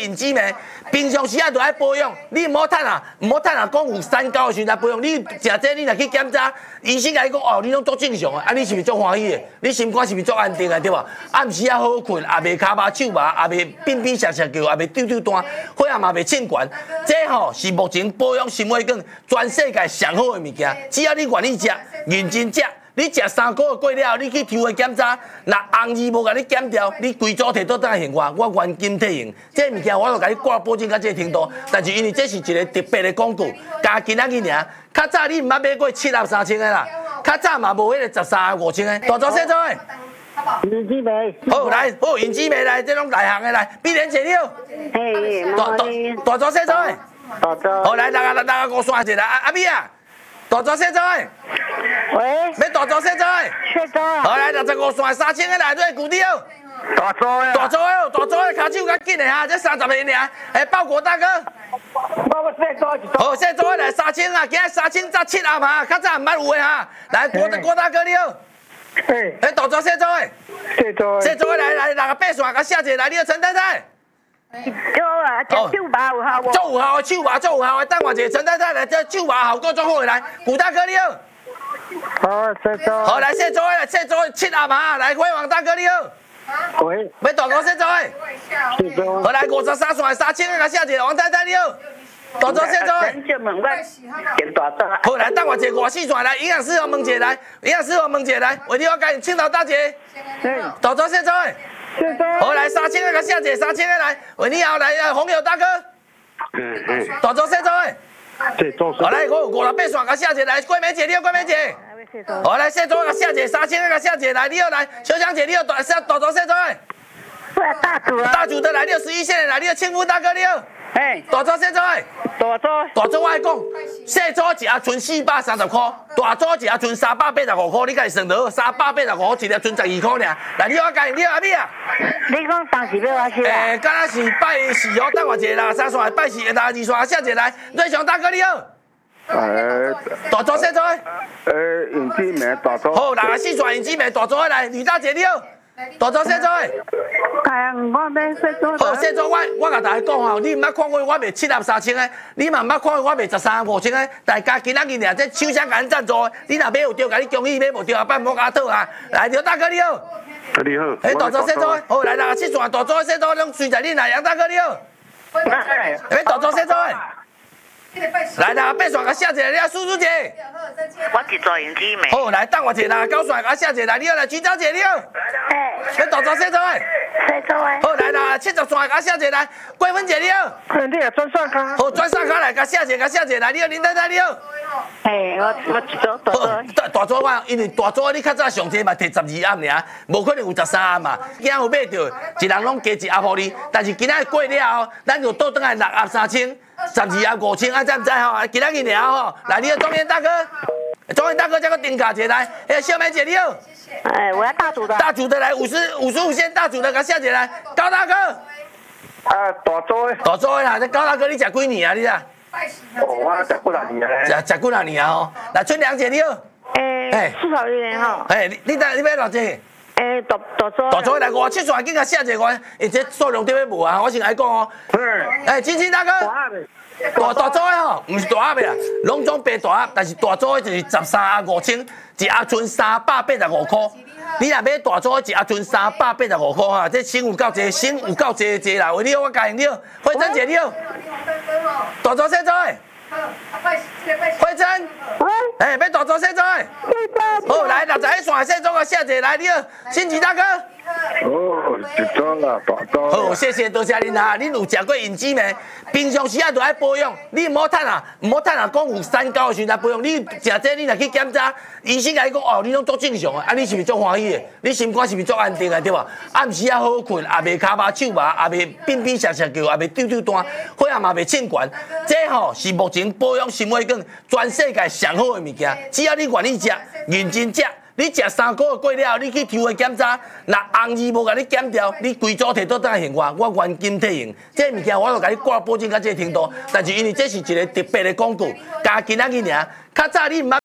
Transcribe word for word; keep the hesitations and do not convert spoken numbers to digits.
用脂糜，平常时啊就爱保养。你唔好趁啊，唔好趁啊，讲有三高的时阵保养。你食这你若去检查，医生甲你讲哦，你拢足正常的，啊，你是毋是足欢喜的？你心肝是毋是足安定的，对吧？暗时啊好好困，也袂骹麻手麻，也袂变变涩涩叫，也袂丢丢单，血压嘛袂凊悬。这吼是目前保养心血管全世界上好的物件，只要你愿意食，认真食。你食三个月过了，你去抽血检查，若红字无甲你检掉，你规组摕倒倒来还我，我原金退用。这物件我就甲你挂保证到这个程度，但是因为这是一个特别的广告，加今仔日尔，较早你毋捌买过七盒三千的啦，较早嘛无迄个十三五千的，大组小组的。 用脂糜。 好来，好用脂糜来，这种内行的来，必然材料。 嘿， 大大大组小组的。 大组。 好来，六啊六啊五算一下，阿阿美啊，大组小组的。 喂， 要大组小组的。 小组啊。 好来，六十五算三千个内底固定。 大组的。 大组的哦，大组的骹手较紧的哈，这三十个尔。哎，包裹大哥。 我我小组一组。 好，小组的来三千啊，今日三千十七盒哈，较早毋捌有的哈。来，郭郭大哥你好。 嘿。 哎，大组小组的。 小组的。 小组的来来，六个八算，甲写一个来，你好陈太太。 有啊，这手麻有效无？ 足有效的，手麻足有效的，等我一下陈太太来，这手麻效果足好的来，古大哥你好。 好，小组。 好，来小组的来，小组的七盒哈，来辉煌大哥你好。 喂。 要大组小组的。 小组。 好来五十三算三千个，甲写一个王太太你好。大组小组的。 很少问我见大组。 好来，等我一下五四算来，营养师我问一下来，营养师我问一下来，为你我甲青岛大姐。 嗯。 大组小组的。 小组。 好来三千个，甲写一个三千个来，为你好来呃红友大哥。 嗯嗯。 大组小组的。 这组。 好来，我有五六八算，甲写一个来，桂梅姐你好，桂梅姐。好来，小组甲写一个三千个，甲写一个来，你好来，小香姐你好，大小大组小组的。 我大组啊。 大组的来，你好十一线的来，你好庆福大哥你好。 嘿。 大组小组的。 大组。 大组我爱讲，小组一盒剩四百三十块，大组一盒剩三百八十五块，你家己算得三百八十五一粒剩十二块尔。来，你好，介你好阿美啊。 你讲当时要我收啊？ 诶，敢若是拜四哦，等我一下啦，三线拜四，六二线下一个来，瑞祥大哥你好。 呃， 大组小组的。 呃，用脂糜大组。 好，六啊四线用脂糜大组的来，吕大姐你好。大组小组的。 哎，我要小组。 好，小组我我甲大家讲吼，你毋捌看过我卖七盒三千的，你嘛毋捌看过我卖十三五千的，大家今仔日俩这厂商甲咱赞助的，你若买有对，甲你恭喜；买无对，后摆莫甲我讨啊。来，刘大哥你好。 你好。 哎，大组小组的，好来六啊七线大组小组拢随在你啦，杨大哥你好。哎，大组小组的。来啦，八线甲写一个，你好，叔叔姐。 我一组用脂糜。 好，来等我一下啦，九线甲写一个，来你好，来徐小姐你好。 哎。 要大组小组的。 小组的。 好来啦，七十线甲写一个来，桂芬姐你好。 你也转上卡。 好，转上卡来甲写一个，甲写一个来，你好，林太太你好。 嘿，我我一组大组。 大大组我，因为大组你较早上济嘛摕十二盒尔，无可能有十三盒嘛。今仔有买着，一人拢加一盒互你。但是今仔过了后，咱就倒转来六盒三千，十二盒五千，啊，知毋知吼？今仔日尔吼，来你好，庄园大哥，庄园大哥，这个定价一来，哎，小梅姐你好。 哎，我要大组的。 大组的来五十五十五线，大组的甲写一个来，高大哥。 啊，大组的。 大组的啦，这高大哥你食几年啊？你啊？ 哦，我食几廿年啊。 食食几廿年啊？吼，来春良姐你好。 诶，至少一年吼。 哎，你你等你要偌济？ 诶，大大组。 大组来五七线，紧甲写一个我，而且数量对要无啊？我先来讲哦。 嗯。 哎，金星大哥。大大组的吼，毋是大盒的啦，拢总白大盒，但是大组的就是十三盒五千，一盒剩三百八十五块。你若买大组的，一盒剩三百八十五块哈，这省有够济，省有够济济啦。为你好，我教你好，慧珍姐你好。大组小组的。慧珍。哎，要大组小组的。好，来六十一线小组个写者来，你好，新奇大哥。 哦，一组啦，大组。 好，谢谢多谢您哈，恁有食过用脂糜，平常时啊就爱保养，你唔好趁啊，唔好趁啊，讲有三高的时阵保养，你食这你若去检查，医生甲你讲哦，你拢足正常的，啊，你是毋是足欢喜的？你心肝是毋是足安定的，对吧？暗时啊好好困，也袂骹麻手麻，也袂变变涩涩叫，也袂丢丢单，血压嘛袂凊悬。这吼是目前保养心血管全世界上好的物件，只要你愿意食，认真食。你食三个月过了，你去抽血检查，若红字无甲你检掉，你规组摕倒倒来还我，我原金退用。这物件我就甲你挂保证到这个程度，但是因为这是一个特别的广告，加今仔日尔，较早你毋捌。